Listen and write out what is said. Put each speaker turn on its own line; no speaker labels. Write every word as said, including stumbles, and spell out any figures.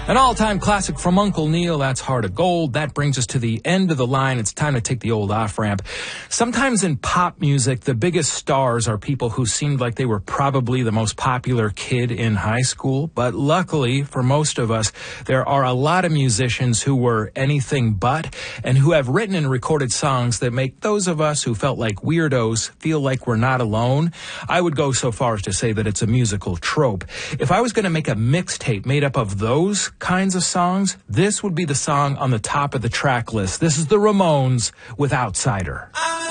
An all-time classic from Uncle Neil, that's Heart of Gold. That brings us to the end of the line. It's time to take the old off-ramp. Sometimes in pop music, the biggest stars are people who seemed like they were probably the most popular kid in high school. But luckily, for most of us, there are a lot of musicians who were anything but, and who have written and recorded songs that make those of us who felt like weirdos feel like we're not alone. I would go so far as to say that it's a musical trope. If I was going to make a mixtape made up of those kinds of songs, this would be the song on the top of the track list. This is the Ramones with Outsider.